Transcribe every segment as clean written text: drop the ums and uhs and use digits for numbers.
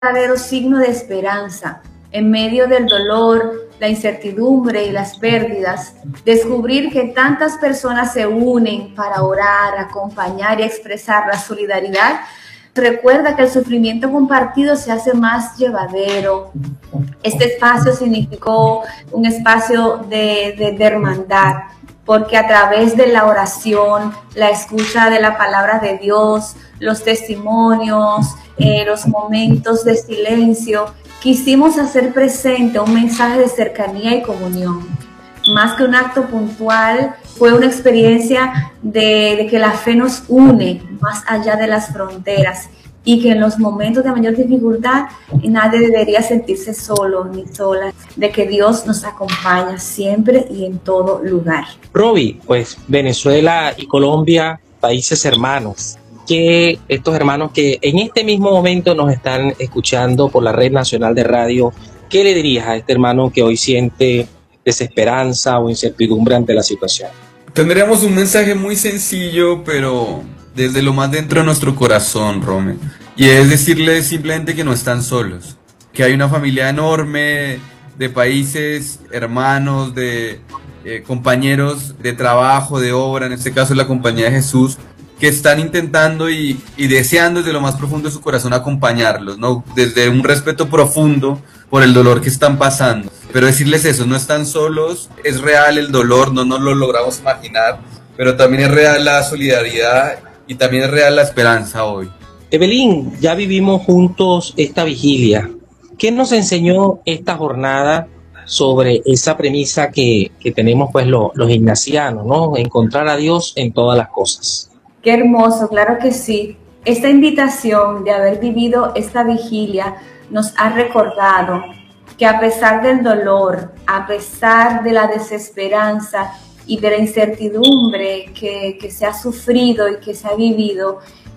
verdadero signo de esperanza. En medio del dolor, la incertidumbre y las pérdidas, descubrir que tantas personas se unen para orar, acompañar y expresar la solidaridad, recuerda que el sufrimiento compartido se hace más llevadero. Este espacio significó un espacio de hermandad, porque a través de la oración, la escucha de la palabra de Dios, los testimonios, los momentos de silencio, quisimos hacer presente un mensaje de cercanía y comunión. Más que un acto puntual, fue una experiencia de que la fe nos une más allá de las fronteras y que en los momentos de mayor dificultad nadie debería sentirse solo ni sola, de que Dios nos acompaña siempre y en todo lugar. Roby, pues Venezuela y Colombia, países hermanos, que estos hermanos que en este mismo momento nos están escuchando por la Red Nacional de Radio, ¿qué le dirías a este hermano que hoy siente desesperanza o incertidumbre ante la situación? Tendríamos un mensaje muy sencillo, pero desde lo más dentro de nuestro corazón, Rome. Y es decirles simplemente que no están solos, que hay una familia enorme de países hermanos, de compañeros de trabajo, de obra, en este caso la Compañía de Jesús, que están intentando y deseando desde lo más profundo de su corazón acompañarlos, ¿no? Desde un respeto profundo por el dolor que están pasando. Pero decirles eso, no están solos, es real el dolor, no nos lo logramos imaginar, pero también es real la solidaridad y también es real la esperanza hoy. Evelyn, ya vivimos juntos esta vigilia. ¿Qué nos enseñó esta jornada sobre esa premisa que tenemos pues los ignacianos, ¿no? Encontrar a Dios en todas las cosas. Qué hermoso, claro que sí. Esta invitación de haber vivido esta vigilia nos ha recordado que a pesar del dolor, a pesar de la desesperanza y de la incertidumbre que se ha sufrido y que se ha vivido,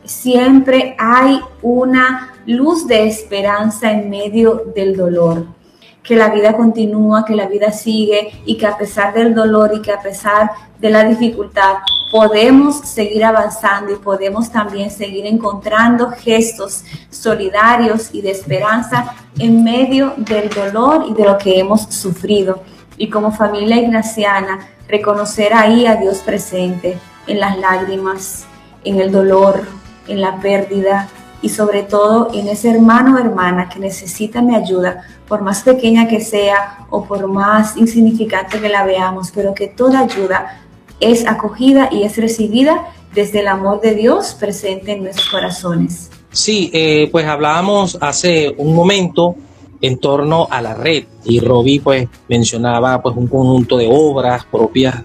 siempre hay una luz de esperanza en medio del dolor. Que la vida continúa, que la vida sigue y que a pesar del dolor y que a pesar de la dificultad podemos seguir avanzando y podemos también seguir encontrando gestos solidarios y de esperanza en medio del dolor y de lo que hemos sufrido. Y como familia ignaciana, reconocer ahí a Dios presente en las lágrimas, en el dolor, en la pérdida y sobre todo en ese hermano o hermana que necesita mi ayuda, por más pequeña que sea o por más insignificante que la veamos, pero que toda ayuda es acogida y es recibida desde el amor de Dios presente en nuestros corazones. Sí, pues hablábamos hace un momento en torno a la red y Roby pues mencionaba pues un conjunto de obras propias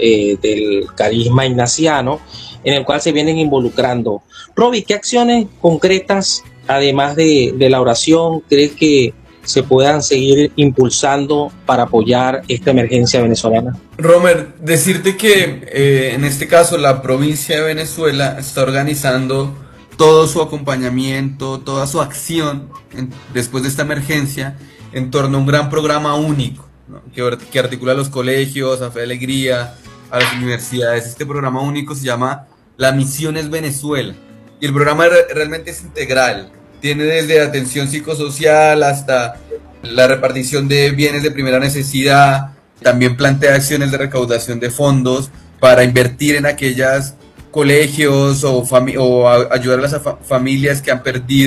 del carisma ignaciano en el cual se vienen involucrando. Roby, ¿qué acciones concretas, además de la oración, crees que se puedan seguir impulsando para apoyar esta emergencia venezolana? Romer, decirte que en este caso la provincia de Venezuela está organizando todo su acompañamiento, toda su acción después de esta emergencia en torno a un gran programa único, ¿no? que articula a los colegios, a Fe y Alegría, a las universidades. Este programa único se llama La Misión es Venezuela y el programa realmente es integral. Tiene desde atención psicosocial hasta la repartición de bienes de primera necesidad. También plantea acciones de recaudación de fondos para invertir en aquellos colegios o ayudar a las familias que han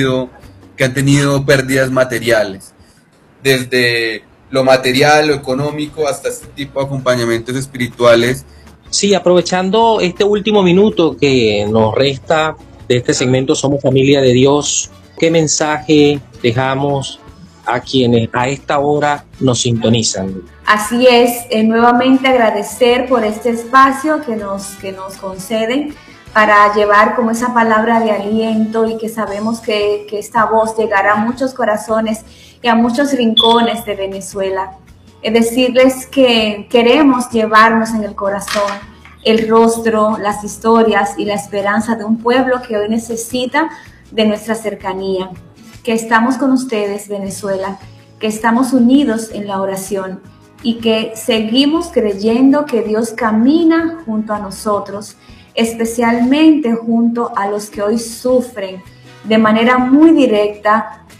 tenido pérdidas materiales. Desde lo material, lo económico, hasta este tipo de acompañamientos espirituales. Sí, aprovechando este último minuto que nos resta de este segmento Somos Familia de Dios, ¿qué mensaje dejamos a quienes a esta hora nos sintonizan? Así es, nuevamente agradecer por este espacio que nos conceden para llevar como esa palabra de aliento y que sabemos que esta voz llegará a muchos corazones y a muchos rincones de Venezuela. Es decirles que queremos llevarnos en el corazón el rostro, las historias y la esperanza de un pueblo que hoy necesita de nuestra cercanía, que estamos con ustedes, Venezuela, que estamos unidos en la oración y que seguimos creyendo que Dios camina junto a nosotros, especialmente junto a los que hoy sufren de manera muy directa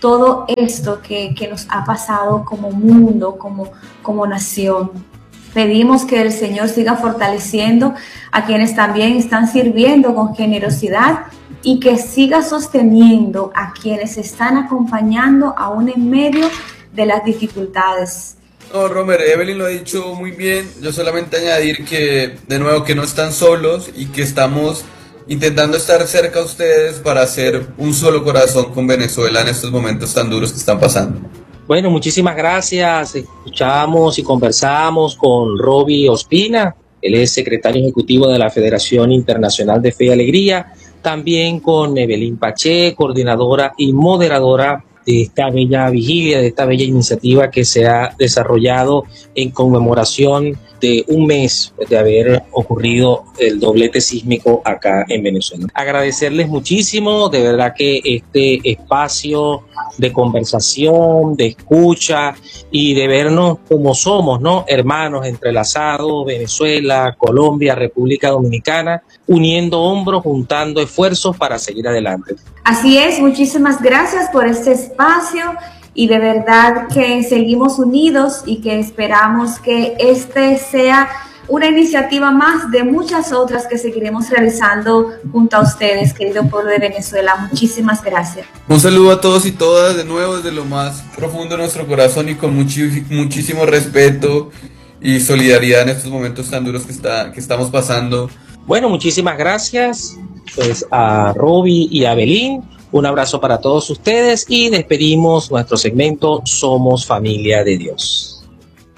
todo esto que nos ha pasado como mundo, como nación. Pedimos que el Señor siga fortaleciendo a quienes también están sirviendo con generosidad y que siga sosteniendo a quienes están acompañando aún en medio de las dificultades. No, Romer, Evelyn lo ha dicho muy bien. Yo solamente añadir que, de nuevo, que no están solos y que estamos intentando estar cerca a ustedes para hacer un solo corazón con Venezuela en estos momentos tan duros que están pasando. Bueno, muchísimas gracias. Escuchamos y conversamos con Roby Ospina. Él es secretario ejecutivo de la Federación Internacional de Fe y Alegría. También con Evelyn Pache, coordinadora y moderadora de esta bella vigilia, de esta bella iniciativa que se ha desarrollado en conmemoración de un mes de haber ocurrido el doblete sísmico acá en Venezuela. Agradecerles muchísimo, de verdad que este espacio de conversación, de escucha y de vernos como somos, ¿no? Hermanos entrelazados, Venezuela, Colombia, República Dominicana, uniendo hombros, juntando esfuerzos para seguir adelante. Así es, muchísimas gracias por este espacio y de verdad que seguimos unidos y que esperamos que este sea una iniciativa más de muchas otras que seguiremos realizando junto a ustedes, querido pueblo de Venezuela. Muchísimas gracias. Un saludo a todos y todas de nuevo desde lo más profundo de nuestro corazón y con muchísimo respeto y solidaridad en estos momentos tan duros que estamos pasando. Bueno, muchísimas gracias pues a Roby y a Belín. Un abrazo para todos ustedes y despedimos nuestro segmento Somos Familia de Dios.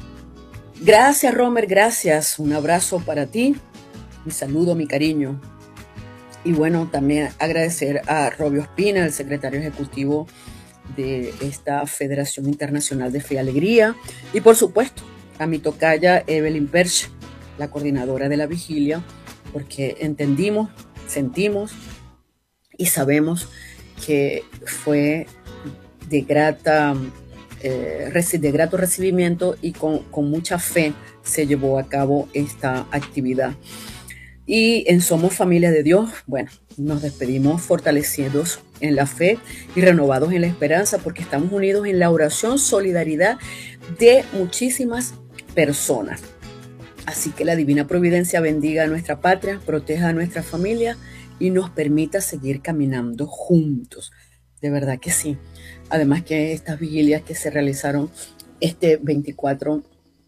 Gracias, Romer, gracias. Un abrazo para ti, mi saludo, mi cariño. Y bueno, también agradecer a Roby Ospina, el secretario ejecutivo de esta Federación Internacional de Fe y Alegría. Y por supuesto, a mi tocaya Evelyn Perch, la coordinadora de la vigilia, porque entendimos, sentimos y sabemos que fue de grato recibimiento y con mucha fe se llevó a cabo esta actividad. Y en Somos Familia de Dios, bueno, nos despedimos fortalecidos en la fe y renovados en la esperanza porque estamos unidos en la oración, solidaridad de muchísimas personas. Así que la divina providencia bendiga a nuestra patria, proteja a nuestra familia y nos permita seguir caminando juntos. De verdad que sí. Además que estas vigilias que se realizaron este 24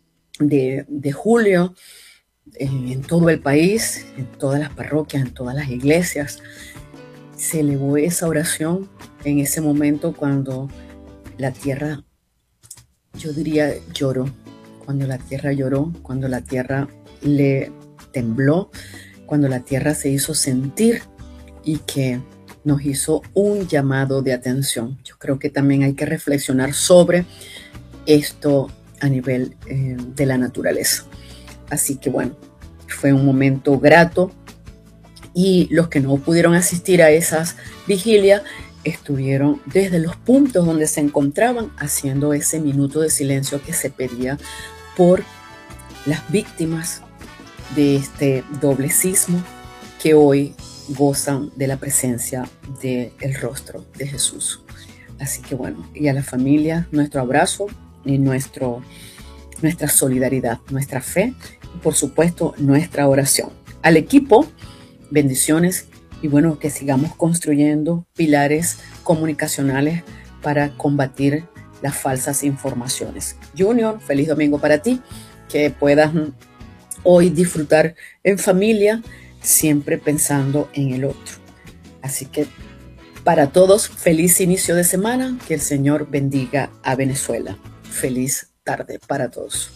de julio en todo el país, en todas las parroquias, en todas las iglesias, se elevó esa oración en ese momento cuando la tierra, yo diría, lloró. Cuando la tierra lloró, cuando la tierra le tembló, cuando la tierra se hizo sentir y que nos hizo un llamado de atención. Yo creo que también hay que reflexionar sobre esto a nivel de la naturaleza. Así que bueno, fue un momento grato y los que no pudieron asistir a esas vigilias estuvieron desde los puntos donde se encontraban haciendo ese minuto de silencio que se pedía por las víctimas de este doble sismo que hoy gozan de la presencia del rostro de Jesús. Así que bueno, y a la familia, nuestro abrazo y nuestra solidaridad, nuestra fe y por supuesto nuestra oración. Al equipo, bendiciones y bueno, que sigamos construyendo pilares comunicacionales para combatir las falsas informaciones. Junior, feliz domingo para ti, que puedas hoy disfrutar en familia, siempre pensando en el otro. Así que para todos, feliz inicio de semana, que el Señor bendiga a Venezuela. Feliz tarde para todos.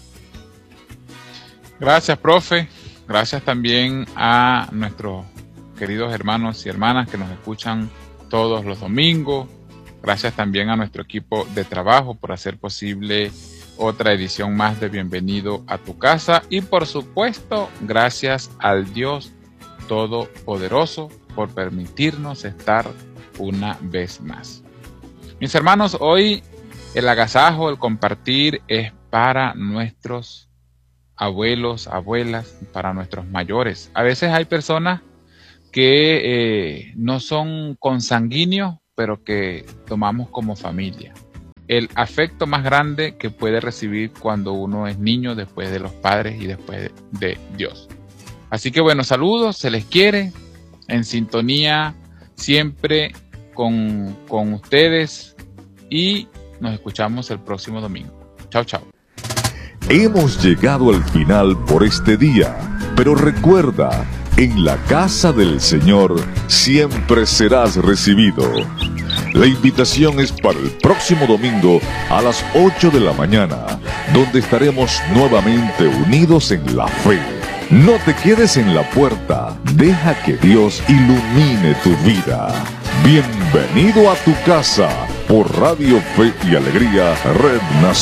Gracias, profe. Gracias también a nuestros queridos hermanos y hermanas que nos escuchan todos los domingos. Gracias también a nuestro equipo de trabajo por hacer posible otra edición más de Bienvenido a tu casa. Y por supuesto, gracias al Dios Todopoderoso por permitirnos estar una vez más. Mis hermanos, hoy el agasajo, el compartir es para nuestros abuelos, abuelas, para nuestros mayores. A veces hay personas que no son consanguíneos, pero que tomamos como familia. El afecto más grande que puede recibir cuando uno es niño después de los padres y después de Dios. Así que bueno, saludos, se les quiere, en sintonía siempre con ustedes y nos escuchamos el próximo domingo. Chao, chao. Hemos llegado al final por este día, pero recuerda, en la casa del Señor siempre serás recibido. La invitación es para el próximo domingo a las 8 de la mañana, donde estaremos nuevamente unidos en la fe. No te quedes en la puerta, deja que Dios ilumine tu vida. Bienvenido a tu casa por Radio Fe y Alegría, Red Nacional.